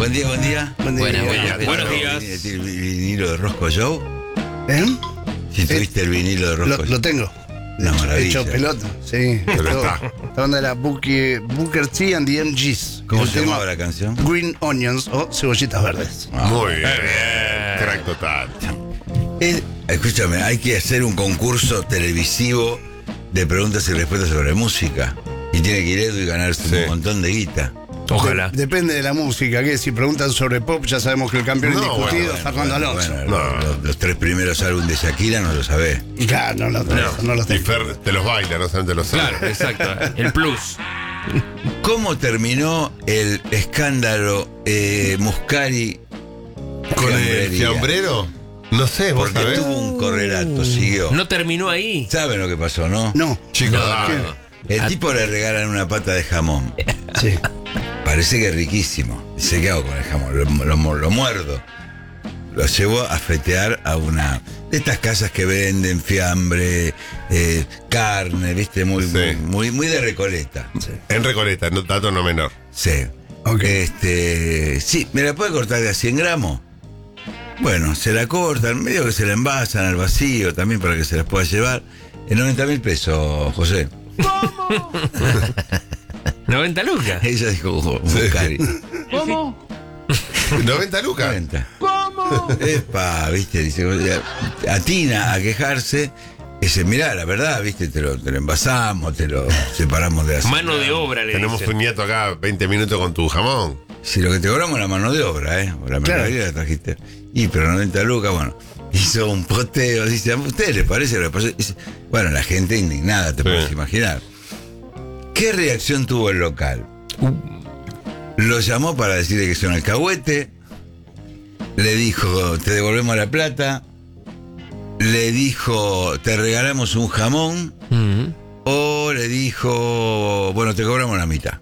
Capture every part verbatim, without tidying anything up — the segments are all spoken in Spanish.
Buen día, buen día. Buen día. Buena, Buena, buena. Bueno, Buenos días. ¿El vinilo de Roscoe Joe? ¿Eh? Si tuviste el vinilo de Lo, Roscoe lo tengo. Una maravilla. Hecho pelota, sí. Pero Esto- está. Esta banda era Booker, Booker T and the M Gs. ¿Cómo El se llamaba tema la canción? Green Onions o cebollitas verdes. Muy bien. Crack total. Eh, escúchame, hay que hacer un concurso televisivo de preguntas y respuestas sobre música. Y tiene que ir Edu y ganarse Sí. un montón de guita. Ojalá. De- depende de la música, que si preguntan sobre pop, ya sabemos que el campeón No, indiscutido bueno, es Fernando Bueno, Alonso. bueno, No. los, los tres primeros álbumes de Shakira no lo sabés. Y claro, no, lo- no, no los Y tengo. Fer te los baila, no solamente los sabe. Claro, exacto. El plus. ¿Cómo terminó el escándalo eh, Muscari Con el fiambrería? fiambrero, no sé, vos Porque sabés. tuvo un correlato, siguió. No terminó ahí. ¿Saben lo que pasó, no? No, Chicos, No, dale. no, no. El tipo le regalan una pata de jamón. sí. Parece que es riquísimo. Dice, ¿qué hago con el jamón? Lo, lo- lo muerdo. Lo llevó a fetear a una de estas casas que venden fiambre, eh, carne, ¿viste? Muy, Sí. muy, muy, muy de Recoleta. En Recoleta, no, dato no menor. Sí. Ok. Este, sí, ¿me la puede cortar de a cien gramos? Bueno, se la cortan, medio que se la envasan al vacío también para que se las pueda llevar. En noventa mil pesos, José. noventa lucas. Ella dijo, "Ojo, Muscari". noventa lucas. noventa. ¿Cómo? Epa, viste, dice, atina a quejarse. Dice, mirá, la verdad, viste, te lo, te lo envasamos, te lo separamos de la Mano de obra, le Tenemos dicen. un nieto acá, veinte minutos con tu jamón. Si lo que te cobramos es la mano de obra, ¿eh? La mercadería la trajiste. Y, pero noventa lucas, bueno. Hizo un posteo, dice, ¿a ustedes les parece lo que pasó? Dice, bueno, la gente indignada, te Sí. puedes imaginar. ¿Qué reacción tuvo el local? Lo llamó para decirle que son alcahuete. Le dijo, te devolvemos la plata. Le dijo, te regalamos un jamón. Mm. O le dijo, bueno, te cobramos la mitad.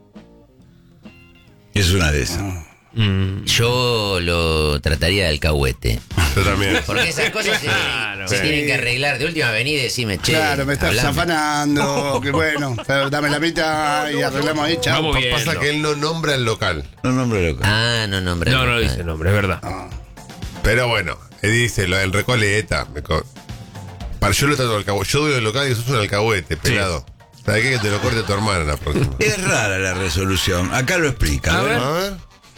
Es una de esas. Mm. Yo lo trataría de alcahuete. Yo también. Porque esas cosas se, Claro. se Sí. tienen que arreglar. De última vení y decime, che. Claro, me estás hablame. afanando, que bueno, pero dame la mitad y arreglamos ahí, chao. Vamos bien. Pasa que él no nombra el local. No nombre local. Ah, no, nombre. No, no dice el nombre, es verdad. Pero bueno, él dice lo del Recoleta. Me co- Para yo lo trato de alcahuete. Yo doy el local y sos un alcahuete, pelado. ¿Sabes qué? Que te lo corte tu hermana la próxima. Es rara la resolución. Acá lo explica. A A ver. ver. A ver.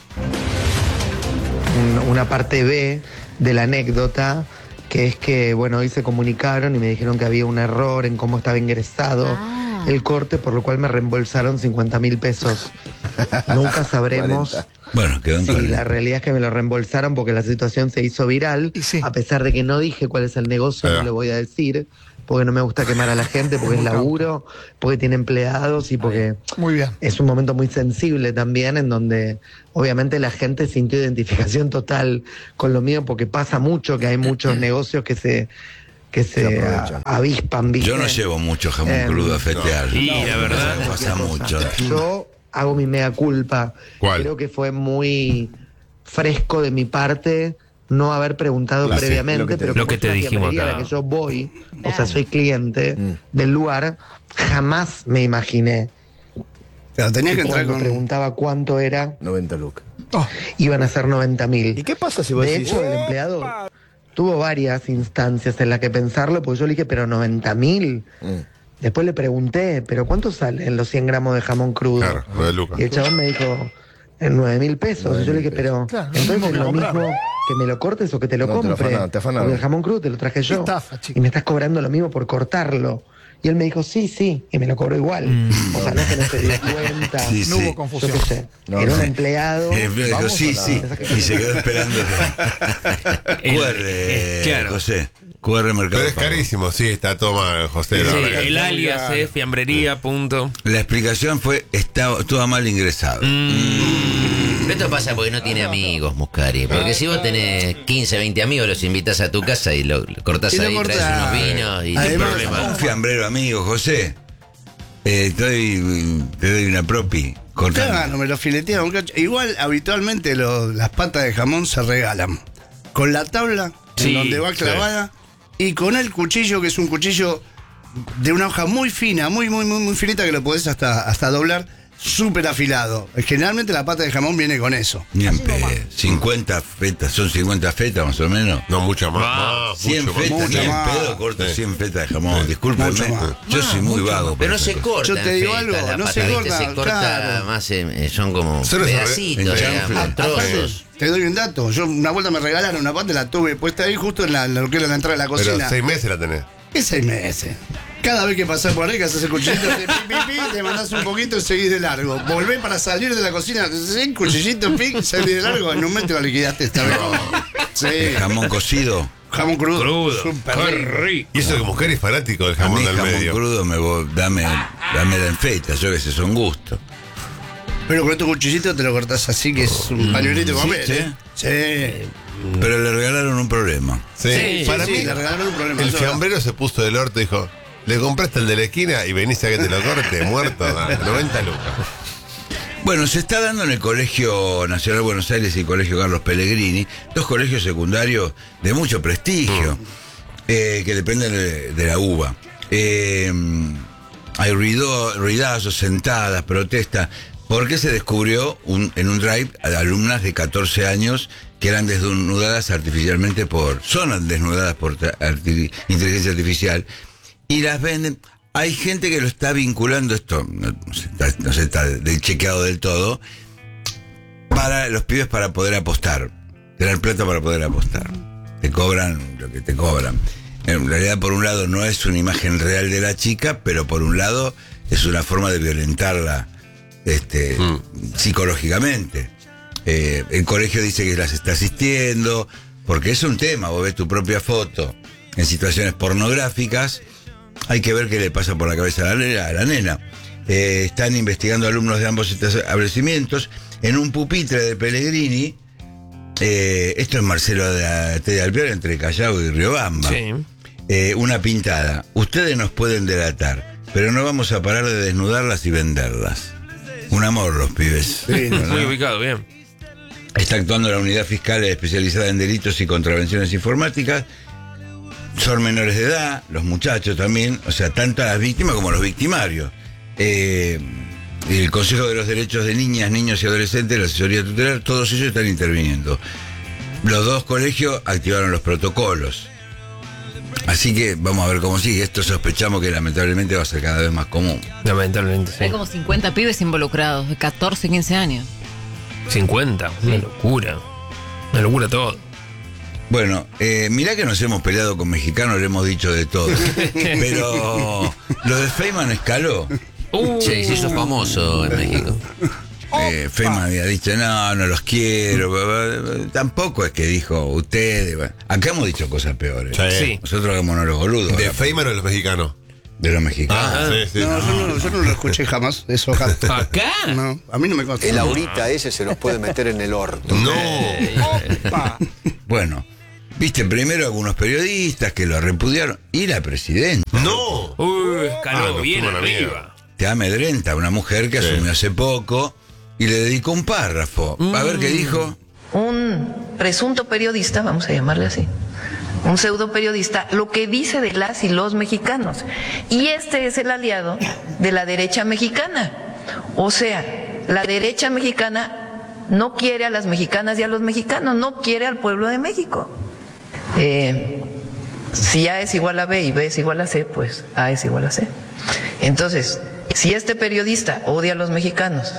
un- una parte B de la anécdota, que es que, bueno, hoy se comunicaron y me dijeron que había un error en cómo estaba ingresado el corte, por lo cual me reembolsaron cincuenta mil pesos. Nunca sabremos Bueno, quedó en si cuarenta. la realidad es que me lo reembolsaron porque la situación se hizo viral, a pesar de que no dije cuál es el negocio, Ah. no le voy a decir, porque no me gusta quemar a la gente, porque es laburo, porque tiene empleados y porque Muy bien. es un momento muy sensible también, en donde obviamente la gente sintió identificación total con lo mío, porque pasa mucho que hay muchos negocios que se que se a- avispan, ¿viste? Yo no llevo mucho jamón Em, crudo a fetear. Y la verdad. Eso pasa mucho. Yo hago mi mea culpa. ¿Cuál? Creo que fue muy fresco de mi parte no haber preguntado Claro, sí, previamente, lo que te- pero lo como que te es una dijimos fiambrería a acá. la que yo voy, o sea, soy cliente del lugar, jamás me imaginé Pero tenías que que entrar cuando con. preguntaba cuánto era, noventa lucas. iban a ser noventa mil. ¿Y qué pasa si vos De decís, hecho, el empleado tuvo varias instancias en las que pensarlo, porque yo le dije, pero noventa mil. Mm. Después le pregunté, ¿pero cuánto salen los cien gramos de jamón crudo? Claro, lo de Lucas. Y el chabón me dijo, en nueve mil pesos. Y yo le dije, pero Claro, lo entonces mismo es que lo comprar. mismo que me lo cortes o que te lo No, te lo compre. afanaron, te afanaron. Porque el jamón crudo te lo traje yo. Estafa, chico. Y me estás cobrando lo mismo por cortarlo. Y él me dijo, sí, sí, y me lo cobró igual. O sea, no es que no se dio cuenta. Sí, no sí. hubo Yo confusión? qué sé. No, Era un no. empleado. El empleo dijo, Vamos sí, a la- sí. Y se quedó esperando. El- Q R, eh, claro. José. Q R Mercado Pero es Pago. carísimo, sí, está todo mal, José. la Sí, verdad que- el alias, eh, fiambrería, punto. La explicación fue, estaba todo mal ingresado. Pero esto pasa porque no tiene amigos, Muscari. Porque si vos tenés quince, veinte amigos, los invitas a tu casa y lo, lo cortás Y lo ahí, traes cortás. unos vinos y Además, sin Un problema. fiambrero amigo, José. Eh, te, doy, te doy una propi. Cortando. Claro, me lo fileteaba un cacho. Igual, habitualmente lo- las patas de jamón se regalan. Con la tabla, Sí, en donde va sí. clavada, y con el cuchillo, que es un cuchillo de una hoja muy fina, muy, muy, muy, muy finita, que lo podés hasta, hasta doblar. súper afilado. Generalmente la pata de jamón viene con eso. Ni en pedo. cincuenta fetas, son cincuenta fetas más o menos. No, mucho más. Ah, más, cien mucho más. fetas, ni Mucho en más. pedo corto Sí. cien fetas de jamón. Discúlpeme. Mucho más. Yo soy muy vago. Pero no por se esas corta. Yo te digo en algo, feta, la no pata, se ¿viste? corta, Se corta claro. más, eh, son como Solo se re- pedacitos, en digamos, chanfle. trozos. Te doy un dato. Yo una vuelta me regalaron una pata, la tuve puesta ahí justo en, la, en lo que era la entrada de la Pero cocina. seis meses la tenés. ¿Qué seis meses? Cada vez que pasás por ahí, que haces el cuchillito, te, pi, pi, pi, te mandás un poquito y seguís de largo. Volvés para salir de la cocina, ¿sí? Cuchillito, pi, salís de largo. En un momento la liquidaste esta vez. Sí. El jamón cocido. Jamón crudo. Crudo. Súper Qué rico. rico. Y eso que mujer es fanático del A jamón mí del jamón medio. crudo me vo- dame, dame la en feta, yo que sé, son gustos. Pero con estos cuchillitos te lo cortás así, que es un pañuelito de ¿Sí? papel. ¿Sí? ¿eh? Sí. Pero le regalaron un problema. Sí. Sí, Para Sí, mí, le regalaron un problema. el eso es verdad. fiambrero se puso del orto y dijo: ¿le compraste el de la esquina y venís a que te lo corte? Muerto, da, noventa lucas. Bueno, se está dando en el Colegio Nacional de Buenos Aires y el Colegio Carlos Pellegrini, dos colegios secundarios de mucho prestigio, eh, que dependen de, de la U B A. Eh, hay ruido, ruidazos, sentadas, protestas, porque se descubrió un- en un drive a alumnas de catorce años que eran desnudadas artificialmente por, son desnudadas por ta- arti- inteligencia artificial, y las venden. Hay gente que lo está vinculando esto, no, no sé, está, no sé, está de- chequeado del todo, para los pibes para poder apostar, tener plata para poder apostar. Te cobran lo que te cobran. En realidad, por un lado, no es una imagen real de la chica, pero por un lado es una forma de violentarla este, psicológicamente. Eh, el colegio dice que las está asistiendo, porque es un tema, vos ves tu propia foto en situaciones pornográficas, hay que ver qué le pasa por la cabeza a la nena. A la nena. Eh, están investigando alumnos de ambos establecimientos en un pupitre de Pellegrini. Eh, esto es Marcelo de la T de Alvear, entre Callao y Riobamba. Sí. Eh, una pintada. Ustedes nos pueden delatar, pero no vamos a parar de desnudarlas y venderlas. Un amor los pibes. Sí, no, Muy ubicado, bien. Está actuando la unidad fiscal especializada en delitos y contravenciones informáticas. Son menores de edad, los muchachos también, o sea, tanto las víctimas como los victimarios. Eh, el Consejo de los Derechos de Niñas, Niños y Adolescentes, la asesoría tutelar, todos ellos están interviniendo. Los dos colegios activaron los protocolos. Así que vamos a ver cómo sigue. Esto sospechamos que lamentablemente va a ser cada vez más común. Lamentablemente, sí. Hay como cincuenta pibes involucrados, de catorce, quince años. cincuenta. Una locura. Una locura todo. Bueno, eh, mirá que nos hemos peleado con mexicanos, le hemos dicho de todo. Pero lo de Feynman escaló. Uh, Sí, se hizo famoso en México. Eh, Feynman había dicho, no, no los quiero. Tampoco es que dijo ustedes. Bueno, acá hemos dicho cosas peores. Sí. Nosotros hagámonos los boludos. ¿De acá, Feynman o de los mexicanos? de los mexicanos. Ah, sí, sí. No, yo no, yo no lo escuché jamás, eso jamás. ¿Acá? No, a mí no me consta. El ahorita ese se los puede meter en el orto. No. Bueno, viste primero algunos periodistas que lo repudiaron y la presidenta. No. Uy, escaló Ah, nos bien fuimos a la arriba. mierda. Te amedrenta una mujer que Sí. asumió hace poco y le dedicó un párrafo. A ver qué dijo. Un presunto periodista, vamos a llamarle así, un pseudo periodista, lo que dice de las y los mexicanos. Y este es el aliado de la derecha mexicana. O sea, la derecha mexicana no quiere a las mexicanas y a los mexicanos, no quiere al pueblo de México. Eh, si A es igual a B y B es igual a C, pues A es igual a C. Entonces, si este periodista odia a los mexicanos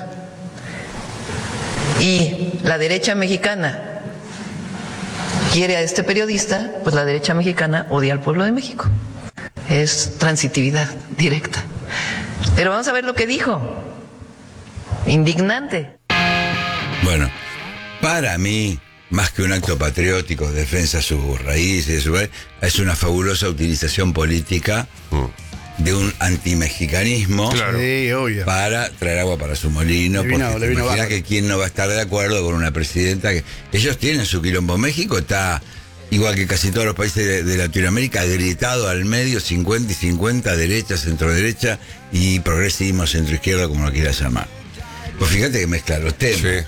y la derecha mexicana quiere a este periodista, pues la derecha mexicana odia al pueblo de México. Es transitividad directa. Pero vamos a ver lo que dijo. Indignante. Bueno, para mí, más que un acto patriótico de defensa de sus raíces, de su país, es una fabulosa utilización política de un antimexicanismo Claro. Sí, obvio. para traer agua para su molino. Le vino- Porque le te vino imaginas bárbaro. que quién no va a estar de acuerdo con una presidenta que ellos tienen su quilombo. México está, igual que casi todos los países de, de Latinoamérica, gritado al medio, cincuenta y cincuenta, derecha, centro derecha y progresismo, centro izquierda, como lo quieras llamar. Pues fíjate que mezcla los temas. Sí.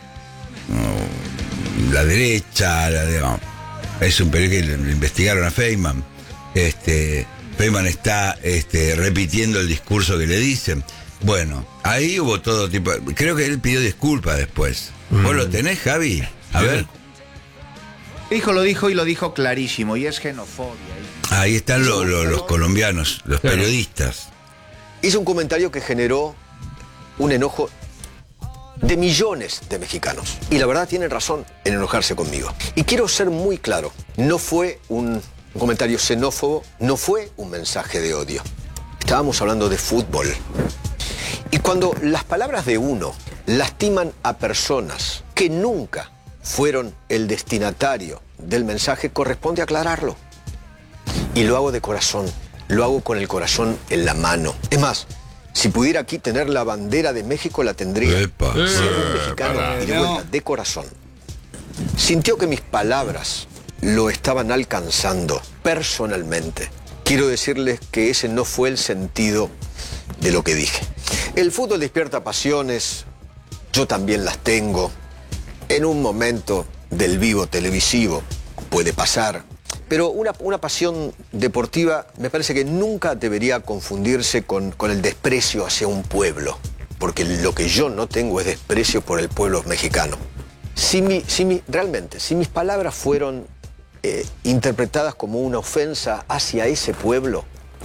La derecha, la de, no, es un periodista que le investigaron a Feynman. Este, Feynman está este, repitiendo el discurso que le dicen. Bueno, ahí hubo todo tipo. Creo que él pidió disculpas después. Mm. ¿Vos lo tenés, Javi? A ver. Dijo, lo dijo y lo dijo clarísimo. Y es xenofobia. Ahí están lo, lo, los colombianos, los claro. periodistas. Hizo un comentario que generó un enojo de millones de mexicanos. Y la verdad tienen razón en enojarse conmigo. Y quiero ser muy claro. No fue un comentario xenófobo, no fue un mensaje de odio. Estábamos hablando de fútbol. Y cuando las palabras de uno lastiman a personas que nunca fueron el destinatario del mensaje, corresponde aclararlo. Y lo hago de corazón, lo hago con el corazón en la mano. Es más, si pudiera aquí tener la bandera de México, la tendría. Epa. Si un mexicano, y de vuelta, de corazón, sintió que mis palabras lo estaban alcanzando personalmente, quiero decirles que ese no fue el sentido de lo que dije. El fútbol despierta pasiones, yo también las tengo. En un momento del vivo televisivo puede pasar, pero una, una pasión deportiva me parece que nunca debería confundirse con, con el desprecio hacia un pueblo, porque lo que yo no tengo es desprecio por el pueblo mexicano. Si mi, si mi, realmente, si mis palabras fueron eh, interpretadas como una ofensa hacia ese pueblo,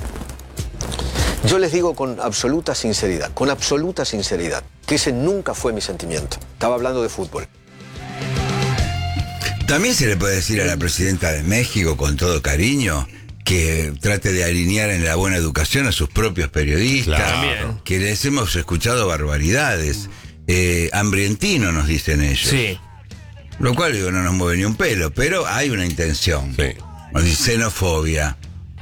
yo les digo con absoluta sinceridad, con absoluta sinceridad, que ese nunca fue mi sentimiento. Estaba hablando de fútbol. También se le puede decir a la presidenta de México, con todo cariño, que trate de alinear en la buena educación a sus propios periodistas, claro. que les hemos escuchado barbaridades. Eh, hambrientino, nos dicen ellos. Sí. Lo cual, digo, no nos mueve ni un pelo, pero hay una intención. Sí. Xenofobia.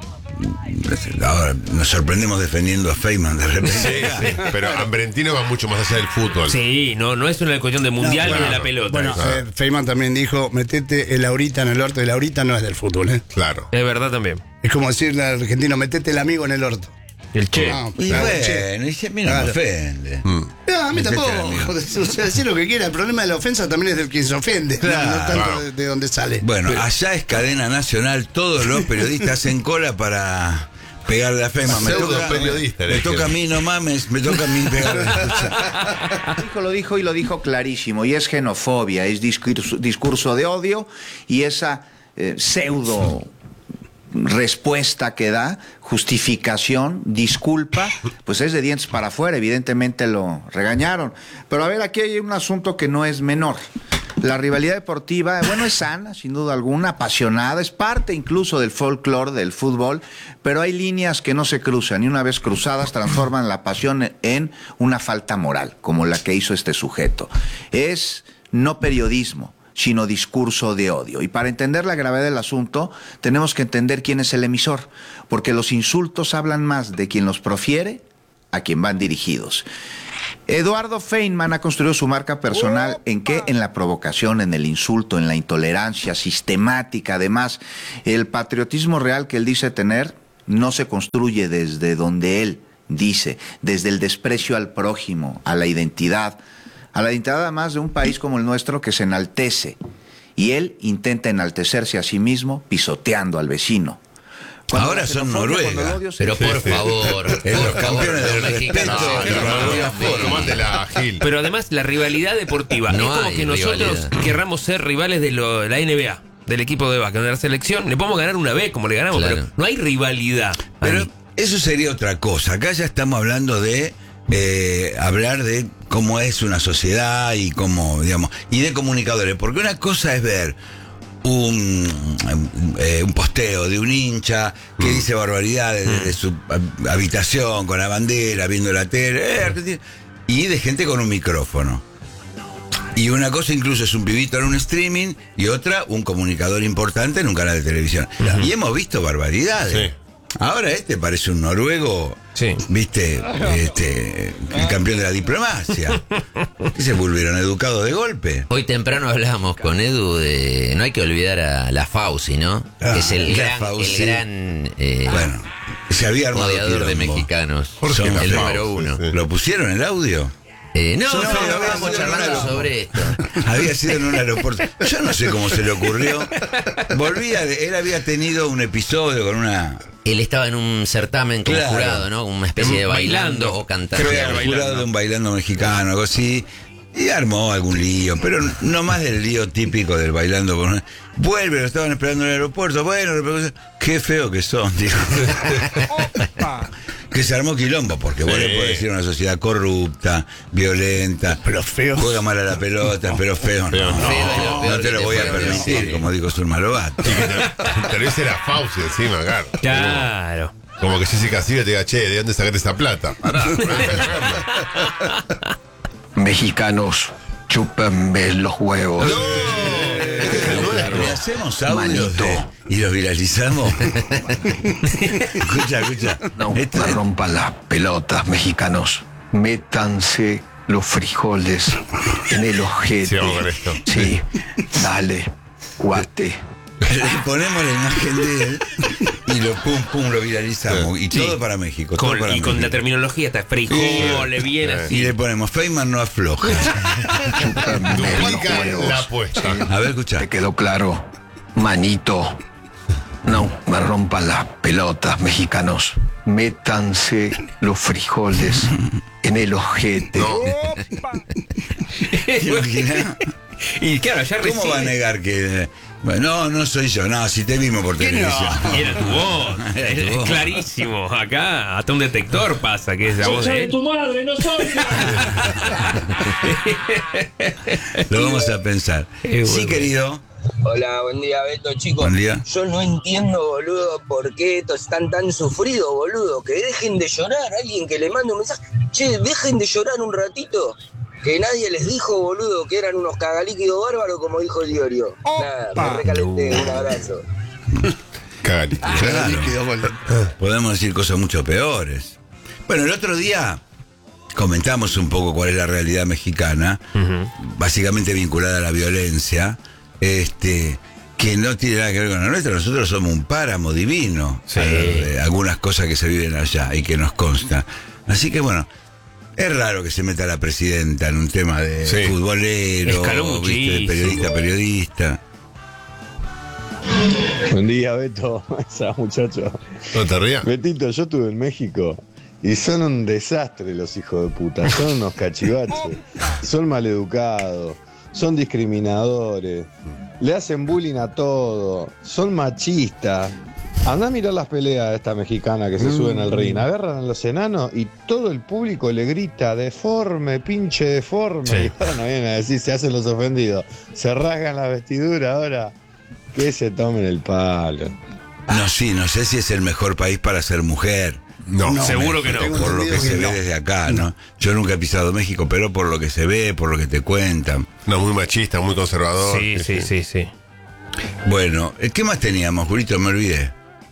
Ahora nos sorprendemos defendiendo a Feynman de repente. Sí, sí, pero Hambrientino va mucho más allá del fútbol. Sí, no, no es una cuestión de mundial no, ni bueno, de la pelota. Bueno, eh, Feynman también dijo, metete el Laurita en el orto. El Laurita no es del fútbol, ¿eh? Claro. Es verdad también. Es como decirle al argentino, metete el amigo en el orto. El che. No, Y claro, bueno, che. y a mí no Claro. me ofende. Mm. No, a mí Metete tampoco. el amigo. O sea, decir lo que quiera. El problema de la ofensa también es del quien se ofende. Claro. No, no tanto Claro. de, de dónde sale. Bueno, Pero- allá es cadena nacional, todos los periodistas hacen cola para pegarle a Feynman. Me Pseudo toca, periodista, me le toca a dije. mí, no mames, me toca a mí pegarle. Dijo, lo dijo y lo dijo clarísimo. Y es xenofobia, es discurso, discurso de odio y esa eh, pseudo respuesta que da, justificación, disculpa, pues es de dientes para afuera. Evidentemente lo regañaron. Pero a ver, aquí hay un asunto que no es menor. La rivalidad deportiva, bueno, es sana, sin duda alguna, apasionada, es parte incluso del folclore del fútbol, pero hay líneas que no se cruzan y una vez cruzadas transforman la pasión en una falta moral, como la que hizo este sujeto. Es no periodismo, sino discurso de odio. Y para entender la gravedad del asunto, tenemos que entender quién es el emisor, porque los insultos hablan más de quien los profiere a quien van dirigidos. Eduardo Feynman ha construido su marca personal en qué, en la provocación, en el insulto, en la intolerancia sistemática. Además, el patriotismo real que él dice tener no se construye desde donde él dice, desde el desprecio al prójimo, a la identidad, a la identidad además de un país como el nuestro que se enaltece, y él intenta enaltecerse a sí mismo pisoteando al vecino. Cuando Ahora la son xenofobia, Noruega. cuando el odio se- Pero por favor, Es por los favor, campeones los del mexicanos respeto, se de llaman alguna de la forma. forma. Tomátela, Gil. Pero además la rivalidad deportiva No es como hay que nosotros rivalidad. querramos ser rivales de, lo- de la N B A, del equipo de básquet, de la selección. Le podemos ganar una vez como le ganamos, Claro. pero no hay rivalidad. Pero Ahí. eso sería otra cosa. Acá ya estamos hablando de eh, hablar de cómo es una sociedad y cómo, digamos, y de comunicadores. Porque una cosa es ver un, eh, un posteo de un hincha que Mm. dice barbaridades desde su hab- habitación con la bandera, viendo la tele, eh, Argentina, y de gente con un micrófono. Y una cosa incluso es un pibito en un streaming y otra un comunicador importante en un canal de televisión. Y hemos visto barbaridades. Sí. Ahora este parece un noruego, Sí. viste, este, el campeón de la diplomacia. Que se volvieron educados de golpe. Hoy temprano hablábamos con Edu de. No hay que olvidar a la Fauci, ¿no? Ah, que es el la gran, Fauci. el gran eh, Bueno, se había armado odiador de quilombo. mexicanos. Jorge Son la el Fauci, número uno. sí. ¿Lo pusieron el audio? Eh, no, Son no, feo, no, había estamos sido en un charlando aeropuerto. sobre esto. Había sido en un aeropuerto. Yo no sé cómo se le ocurrió. Volvía, de- él había tenido un episodio con una. Él estaba en un certamen como Claro. jurado, ¿no? Una especie de bailando, Bailando. o cantando. Creo que era jurado de un bailando mexicano, algo así. Y armó algún lío, pero no más del lío típico del bailando. Con... Vuelve, lo estaban esperando en el aeropuerto. Bueno, qué feo que son, digo. Que se armó quilombo, porque vos Sí. le podés decir una sociedad corrupta, violenta, Pero feo. juega mal a la pelota, pero feo no. Feo no. No, Feo es lo peor no te que lo te voy a puede permitir, decir. como dijo Zulma Lobato. Tal vez era Fauci encima, claro. Claro. Como que Jessica Silvia te diga, che, ¿de dónde sacar esa plata? Pará, Mexicanos, chúpenme los huevos. ¿Le hacemos audios Manito. de- y los viralizamos? Escucha, escucha. No Este- me rompan las pelotas, mexicanos. Métanse los frijoles en el ojete. Sí, vamos con esto. Sí, dale, guate. Le ponemos la imagen de él y lo pum pum lo viralizamos. Y Sí. todo para México. Todo Con- para y con la México. terminología, está frijoles, bien Y así. le ponemos Feynman no afloja. Chúpenme los Duplica la huevos. apuesta. A ver, escucha. ¿Te quedó claro? Manito. No me rompan las pelotas, mexicanos. Métanse los frijoles en el ojete. ¿Te imaginas? Y claro, ya ¿Cómo recibe. va a negar que.? Bueno, no, no soy yo. No, si te vimos por televisión. Y era tu voz. Era tu Es voz. clarísimo. Acá hasta un detector pasa, que es la voz de él. madre, no soy Lo vamos a pensar. Qué Sí, bueno. querido. Hola, buen día, Beto, chicos. Buen día. Yo no entiendo, boludo, por qué estos están tan sufridos, boludo. Que dejen de llorar. Alguien que le mande un mensaje. Che, dejen de llorar un ratito. Que nadie les dijo, boludo, que eran unos cagalíquidos bárbaros, como dijo el Diorio. Nada, me recalenté. Un abrazo. Cagale. Claro. Podemos decir cosas mucho peores. Bueno, el otro día comentamos un poco cuál es la realidad mexicana, básicamente vinculada a la violencia, este, que no tiene nada que ver con la nuestra. Nosotros somos un páramo divino, Sí. a ver, de algunas cosas que se viven allá y que nos consta. Así que bueno, es raro que se meta la presidenta en un tema de Sí. futbolero, Escaló ¿viste? de muchísimo. periodista, periodista. Buen día, Beto. Esa muchacho. No te rías. Betito, yo estuve en México y son un desastre los hijos de puta. Son unos cachivaches. Son maleducados. Son discriminadores. Le hacen bullying a todo. Son machistas. Andá a mirar las peleas de esta mexicana que se suben al ring. Agarran a los enanos y todo el público le grita deforme, pinche deforme. Sí. Y ahora no vienen a decir, se hacen los ofendidos. Se rasgan la vestidura ahora. Que se tomen el palo. No, sí, no sé si es el mejor país para ser mujer. No. Seguro que no. tengo Por lo que entendido se que ve no. desde acá, ¿no? Yo nunca he pisado México, pero por lo que se ve, por lo que te cuentan. No, muy machista, muy conservador. Sí, sí, sí, sí. Bueno, ¿qué más teníamos, Julito? Me olvidé.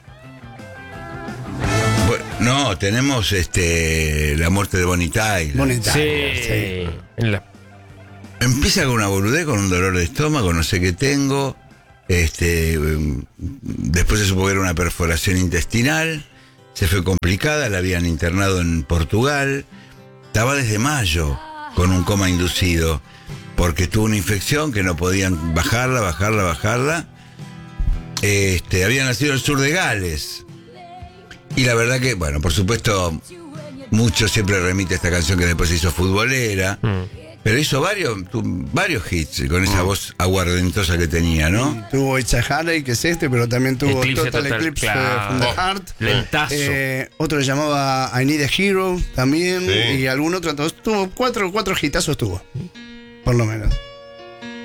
Bu- No, tenemos este la muerte de Bonnie Tyler. Bonnie Sí. Tyler, sí. En la- Empieza con una boludez, con un dolor de estómago, no sé qué tengo. Este, em, después se supo que era una perforación intestinal. Se fue complicada, la habían internado en Portugal. Estaba desde mayo con un coma inducido, porque tuvo una infección que no podían bajarla, bajarla, bajarla. Este, había nacido en el sur de Gales. Y la verdad que, bueno, por supuesto, mucho siempre remite a esta canción que después se hizo futbolera. Pero hizo varios, tu- varios hits con esa voz aguardentosa que tenía, ¿no? Tuvo It's a Heartache, que es este, pero también tuvo Eclipse Total, Total, Eclipse claro. from the Oh, Heart. lentazo. Eh, otro le llamaba I Need a Hero también. Sí. Y algún otro. Tuvo cuatro, cuatro hitazos tuvo. Por lo menos.